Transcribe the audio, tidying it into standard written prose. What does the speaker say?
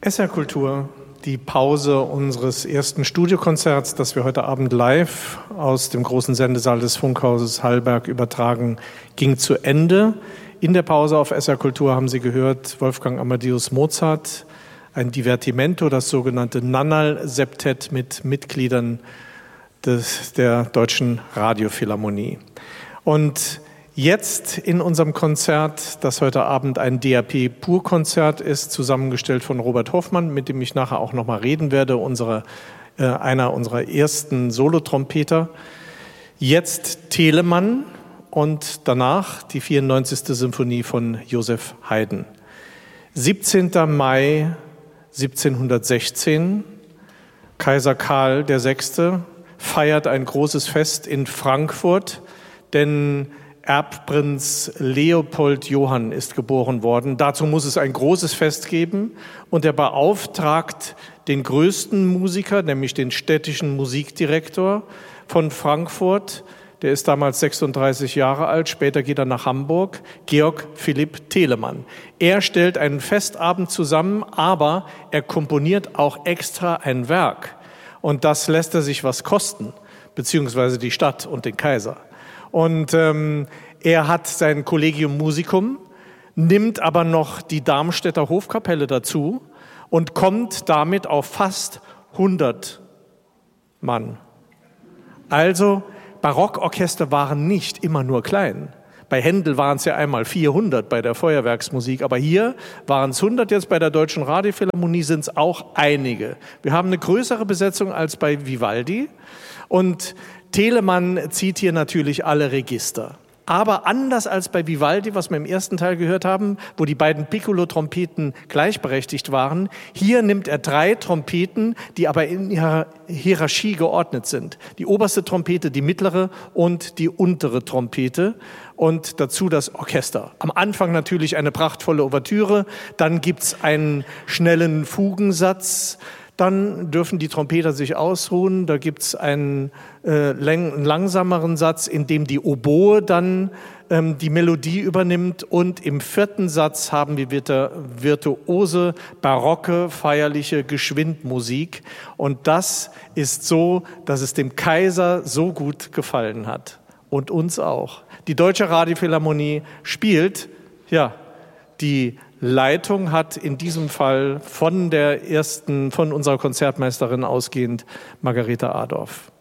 SR Kultur, die Pause unseres ersten Studiokonzerts, das wir heute Abend live aus dem großen Sendesaal des Funkhauses Hallberg übertragen, ging zu Ende. In der Pause auf SR Kultur haben Sie gehört Wolfgang Amadeus Mozart, ein Divertimento, das sogenannte Nannal-Septett mit Mitgliedern der Deutschen Radiophilharmonie. Und jetzt in unserem Konzert, das heute Abend ein DAP-Pur-Konzert ist, zusammengestellt von Robert Hoffmann, mit dem ich nachher auch noch mal reden werde, einer unserer ersten Solotrompeter. Jetzt Telemann und danach die 94. Symphonie von Joseph Haydn. 17. Mai 1716, Kaiser Karl VI. Feiert ein großes Fest in Frankfurt, denn Erbprinz Leopold Johann ist geboren worden. Dazu muss es ein großes Fest geben und er beauftragt den größten Musiker, nämlich den städtischen Musikdirektor von Frankfurt. Der ist damals 36 Jahre alt, später geht er nach Hamburg, Georg Philipp Telemann. Er stellt einen Festabend zusammen, aber er komponiert auch extra ein Werk. Und das lässt er sich was kosten, beziehungsweise die Stadt und den Kaiser. Und er hat sein Collegium Musicum, nimmt aber noch die Darmstädter Hofkapelle dazu und kommt damit auf fast 100 Mann. Also Barockorchester waren nicht immer nur klein. Bei Händel waren es ja einmal 400 bei der Feuerwerksmusik, aber hier waren es 100, jetzt bei der Deutschen Radiophilharmonie sind es auch einige. Wir haben eine größere Besetzung als bei Vivaldi und Telemann zieht hier natürlich alle Register. Aber anders als bei Vivaldi, was wir im ersten Teil gehört haben, wo die beiden Piccolo-Trompeten gleichberechtigt waren, hier nimmt er 3 Trompeten, die aber in ihrer Hierarchie geordnet sind. Die oberste Trompete, die mittlere und die untere Trompete und dazu das Orchester. Am Anfang natürlich eine prachtvolle Ouvertüre, dann gibt's einen schnellen Fugensatz, dann dürfen die Trompeter sich ausruhen. Da gibt's einen langsameren Satz, in dem die Oboe dann die Melodie übernimmt. Und im 4. Satz haben wir virtuose, barocke, feierliche Geschwindmusik. Und das ist so, dass es dem Kaiser so gut gefallen hat. Und uns auch. Die Deutsche Radiophilharmonie spielt, die Leitung hat in diesem Fall von unserer Konzertmeisterin ausgehend Margarete Adorf.